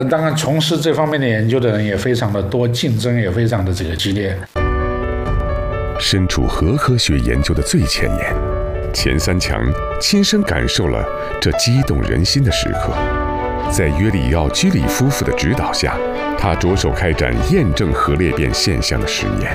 当然，从事这方面的研究的人也非常的多，竞争也非常的激烈。 身处核科学研究的最前沿，钱三强亲身感受了这激动人心的时刻。在约里奥·居里夫妇的指导下，他着手开展验证核裂变现象的实验。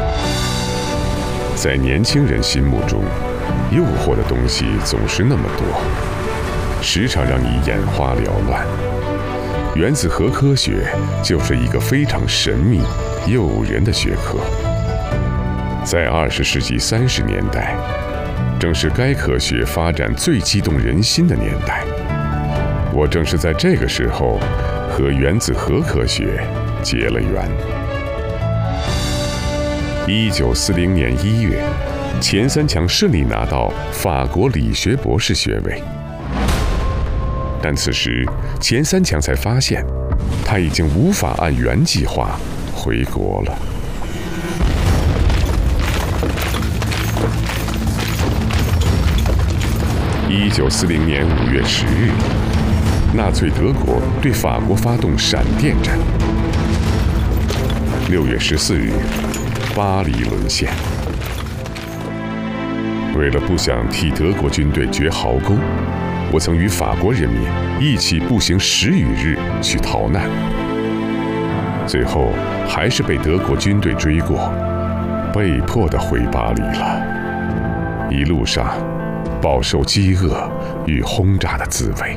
在年轻人心目中，诱惑的东西总是那么多，时常让你眼花缭乱。原子核科学就是一个非常神秘、诱人的学科。在20世纪30年代，正是该科学发展最激动人心的年代。我正是在这个时候和原子核科学结了缘。1940年1月，钱三强顺利拿到法国理学博士学位。但此时，钱三强才发现，他已经无法按原计划回国了。1940年5月10日，纳粹德国对法国发动闪电战。6月14日，巴黎沦陷。为了不想替德国军队掘壕沟，我曾与法国人民一起步行10余日去逃难，最后还是被德国军队追过，被迫地回巴黎了。一路上饱受饥饿与轰炸的滋味。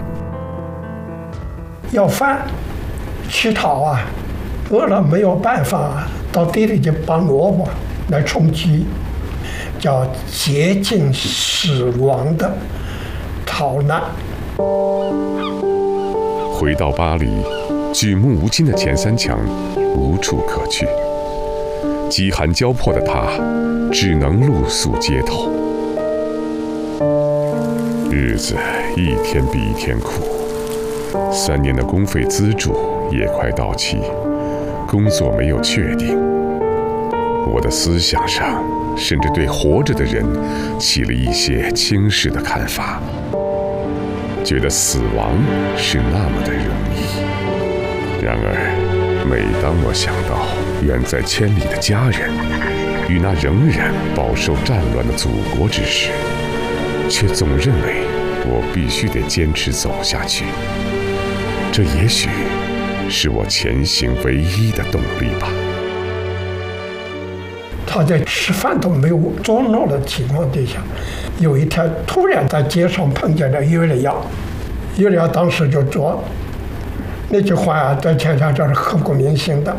要饭乞讨啊，饿了没有办法，到地里去拔萝卜来充饥，叫接近死亡的逃难。 回到巴黎，举目无亲的钱三强无处可去，饥寒交迫的他只能露宿街头。日子一天比一天苦，3年的公费资助也快到期，工作没有确定。我的思想上甚至对活着的人起了一些轻视的看法，觉得死亡是那么的容易。然而，每当我想到远在千里的家人与那仍然饱受战乱的祖国之时，却总认为我必须得坚持走下去。这也许是我前行唯一的动力吧。 他在吃饭都没有捉弄的情况底下，有一天突然在街上碰见了约里奥，约里奥当时就说那句话啊，在钱三强是刻骨铭心的：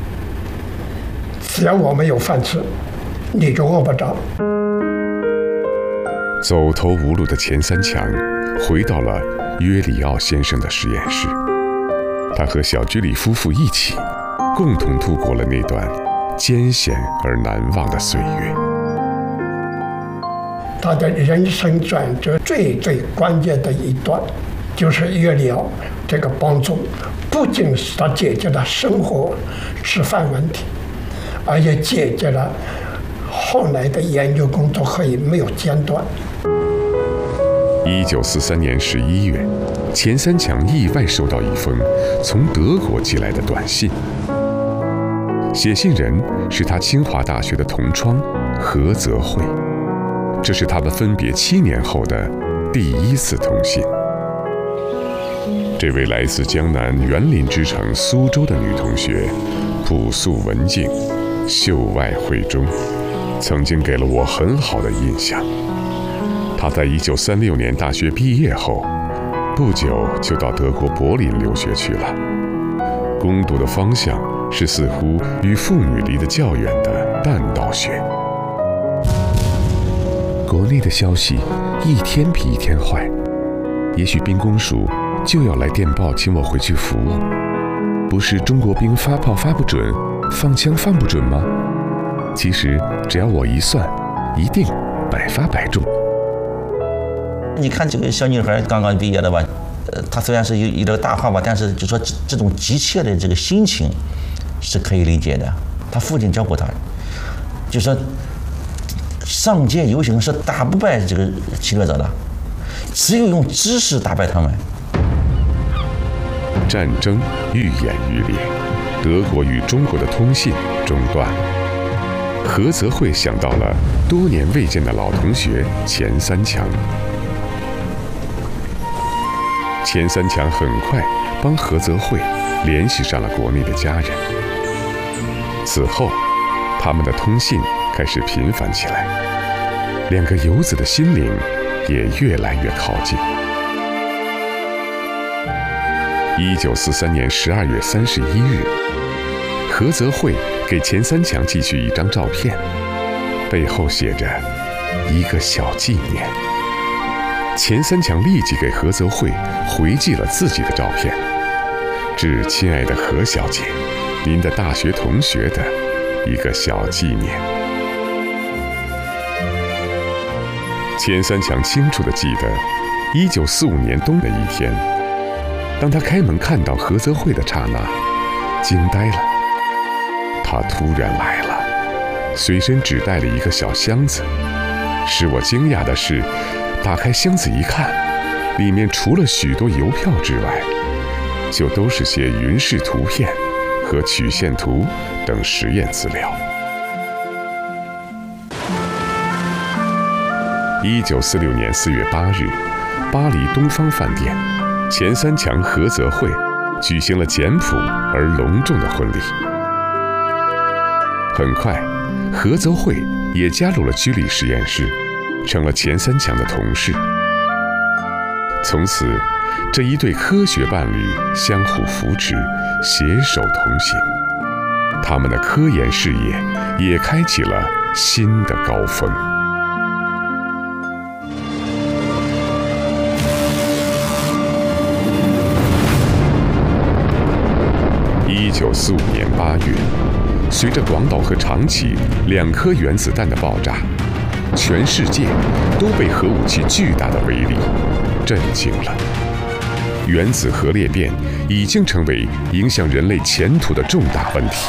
只要我们有饭吃，你就饿不着。 走投无路的钱三强回到了约里奥先生的实验室，他和小居里夫妇一起共同度过了那段艰险而难忘的岁月。 他的人生转折最关键的一段，就是约里奥这个帮助，不仅是他解决了生活吃饭问题，而且解决了后来的研究工作可以没有间断。 1943年11月，钱三强意外收到一封从德国寄来的短信，写信人是他清华大学的同窗何泽慧，这是他们分别7年后的第一次通信。这位来自江南园林之城苏州的女同学，朴素文静，秀外慧中，曾经给了我很好的印象。她在1936年大学毕业后，不久就到德国柏林留学去了，攻读的方向是似乎与妇女离得较远的弹道学。国内的消息一天比一天坏，也许兵工署就要来电报请我回去服务。不是中国兵发炮发不准，放枪放不准吗？其实只要我一算，一定百发百中。 你看这个小女孩刚刚毕业的吧，她虽然是有点大话吧，但是就说这种急切的这个心情是可以理解的。她父亲教过她，就说上街游行是打不败这个侵略者的，只有用知识打败他们。 战争愈演愈烈，德国与中国的通信中断了。何泽慧想到了多年未见的老同学钱三强。钱三强很快帮何泽慧联系上了国内的家人。此后，他们的通信开始频繁起来，两个游子的心灵也越来越靠近。1943年12月31日，何泽慧给钱三强寄去一张照片，背后写着一个小纪念。钱三强立即给何泽慧回寄了自己的照片，致亲爱的何小姐，您的大学同学的一个小纪念。钱三强清楚地记得1945年冬的一天，当他开门看到何泽慧的刹那，惊呆了。他突然来了，随身只带了一个小箱子。使我惊讶的是，打开箱子一看，里面除了许多邮票之外，就都是些云式图片和曲线图等实验资料。1946年4月8日，巴黎东方饭店，钱三强、何泽慧举行了简朴而隆重的婚礼。很快，何泽慧也加入了居里实验室，成了钱三强的同事。从此，这一对科学伴侣相互扶持，携手同行。他们的科研事业也开启了新的高峰。1945年8月，随着广岛和长崎2颗原子弹的爆炸，全世界都被核武器巨大的威力震惊了。原子核裂变已经成为影响人类前途的重大问题。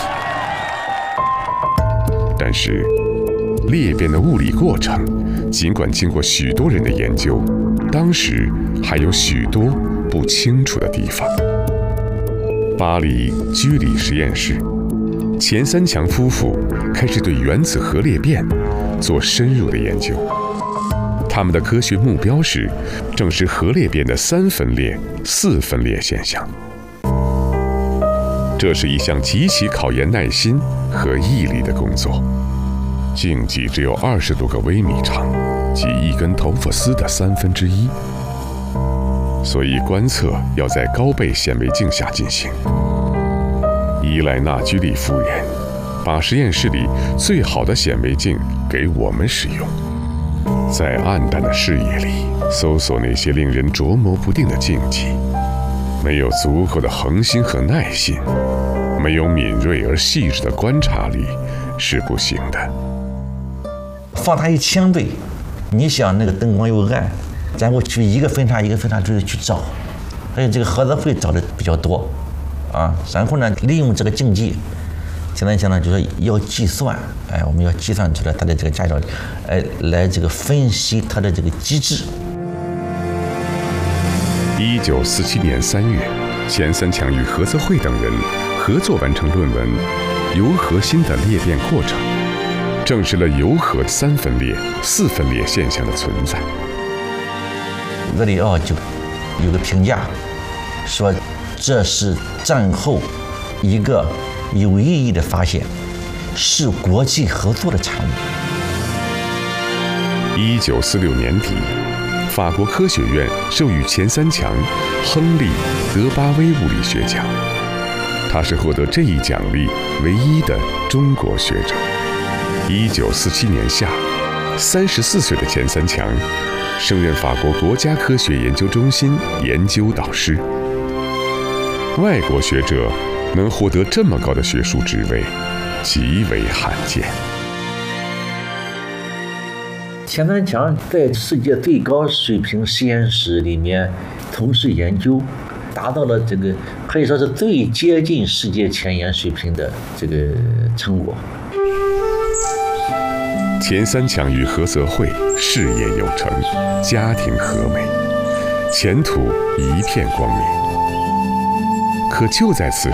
但是，裂变的物理过程，尽管经过许多人的研究，当时还有许多不清楚的地方。巴黎居里实验室，钱三强夫妇开始对原子核裂变做深入的研究。他们的科学目标是证实核裂变的3分裂、4分裂现象。这是一项极其考验耐心和毅力的工作。径脊只有20多个微米长，即一根头发丝的1/3，所以观测要在高倍显微镜下进行。伊莱娜·居里夫人把实验室里最好的显微镜给我们使用，在暗淡的视野里搜索那些令人琢磨不定的禁忌。没有足够的恒心和耐心，没有敏锐而细致的观察力是不行的。 放大1000倍，你想那个灯光又暗，然后去一个分叉一个分叉去找，而且这个核子会找的比较多，然后呢，利用这个竞技，现在想呢，就是要计算，我们要计算出来它的这个驾照，来这个分析它的这个机制。 1947年3月，钱三强与何泽慧等人合作完成论文《铀核心的裂变过程》，证实了铀核3分裂、4分裂现象的存在。 这里就有个评价，说这是战后一个有意义的发现，是国际合作的产物。 1946年底，法国科学院授予钱三强亨利·德巴威物理学奖，他是获得这一奖励唯一的中国学者。1947年夏，34岁的钱三强升任法国国家科学研究中心研究导师。外国学者能获得这么高的学术职位，极为罕见。 钱三强在世界最高水平实验室里面从事研究，达到了这个可以说是最接近世界前沿水平的这个成果。 钱三强与何泽慧事业有成，家庭和美，前途一片光明。 可就在此